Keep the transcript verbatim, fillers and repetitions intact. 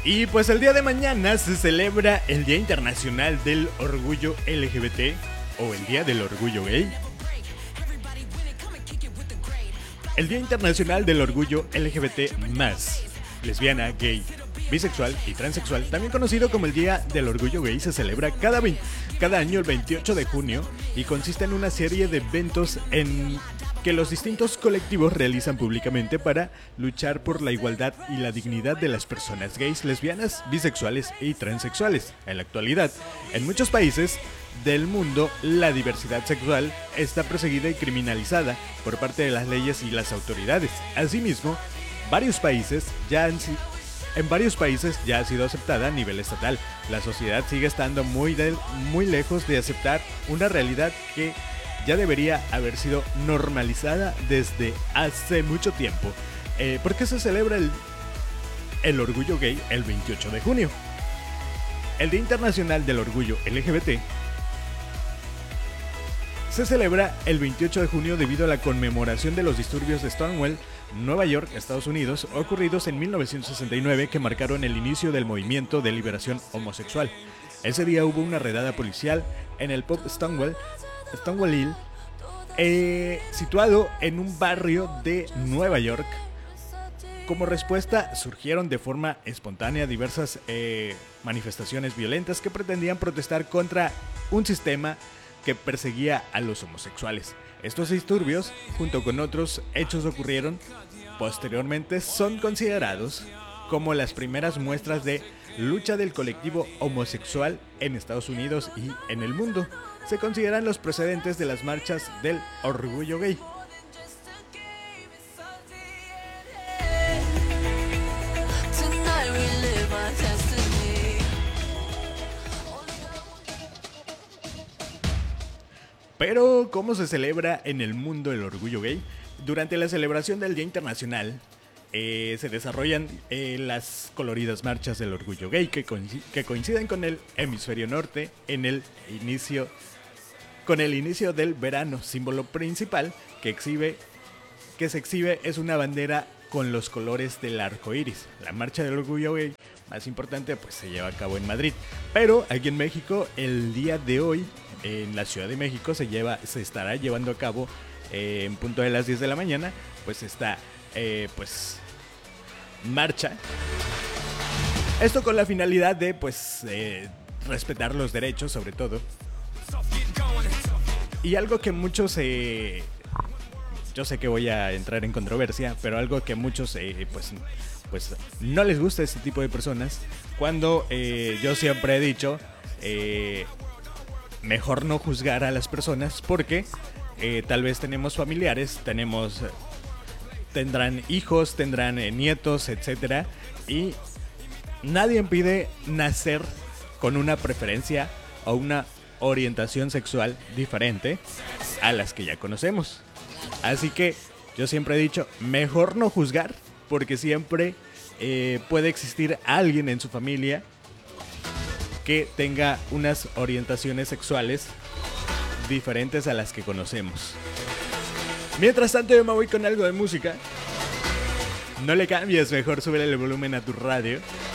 Y pues el día de mañana se celebra el Día Internacional del Orgullo L G B T o el Día del Orgullo Gay. El Día Internacional del Orgullo L G B T más, lesbiana, gay, bisexual y transexual, también conocido como el Día del Orgullo Gay, se celebra cada, veinte, cada año el veintiocho de junio y consiste en una serie de eventos en que los distintos colectivos realizan públicamente para luchar por la igualdad y la dignidad de las personas gays, lesbianas, bisexuales y transexuales. En la actualidad, en muchos países del mundo, la diversidad sexual está perseguida y criminalizada por parte de las leyes y las autoridades. Asimismo, varios países ya han sido En varios países ya ha sido aceptada a nivel estatal. La sociedad sigue estando muy, de, muy lejos de aceptar una realidad que ya debería haber sido normalizada desde hace mucho tiempo. Eh, ¿Por qué se celebra el, el Orgullo Gay el veintiocho de junio? El Día Internacional del Orgullo L G B T se celebra el veintiocho de junio debido a la conmemoración de los disturbios de Stonewall, Nueva York, Estados Unidos, ocurridos en mil novecientos sesenta y nueve que marcaron el inicio del movimiento de liberación homosexual. Ese día hubo una redada policial en el pub Stonewall, Stonewall Inn, eh, situado en un barrio de Nueva York. Como respuesta surgieron de forma espontánea diversas eh, manifestaciones violentas que pretendían protestar contra un sistema que perseguía a los homosexuales. Estos disturbios, junto con otros hechos ocurrieron posteriormente, son considerados como las primeras muestras de lucha del colectivo homosexual en Estados Unidos y en el mundo. Se consideran los precedentes de las marchas del orgullo gay. Pero, ¿cómo se celebra en el mundo el orgullo gay? Durante la celebración del Día Internacional, eh, se desarrollan eh, las coloridas marchas del orgullo gay que, coinc- que coinciden con el hemisferio norte en el inicio, con el inicio del verano. Símbolo principal que exhibe, que se exhibe es una bandera con los colores del arco iris. La marcha del orgullo gay más importante pues se lleva a cabo en Madrid, pero aquí en México el día de hoy en la Ciudad de México se lleva, se estará llevando a cabo eh, en punto de las diez de la mañana, pues esta eh, pues marcha. Esto con la finalidad de pues eh, respetar los derechos sobre todo. Y algo que muchos eh, yo sé que voy a entrar en controversia, pero algo que muchos eh, pues pues no les gusta a este tipo de personas, cuando eh, yo siempre he dicho eh, mejor no juzgar a las personas porque eh, tal vez tenemos familiares, tenemos, tendrán hijos, tendrán eh, nietos, etcétera, y nadie impide nacer con una preferencia o una orientación sexual diferente a las que ya conocemos. Así que yo siempre he dicho, mejor no juzgar, porque siempre eh, puede existir alguien en su familia que tenga unas orientaciones sexuales diferentes a las que conocemos. Mientras tanto, yo me voy con algo de música. No le cambies, mejor súbele el volumen a tu radio.